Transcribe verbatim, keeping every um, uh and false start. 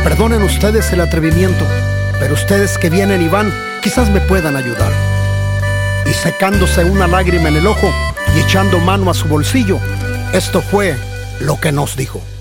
Perdonen ustedes el atrevimiento, pero ustedes que vienen y van, quizás me puedan ayudar. Y secándose una lágrima en el ojo y echando mano a su bolsillo, esto fue lo que nos dijo.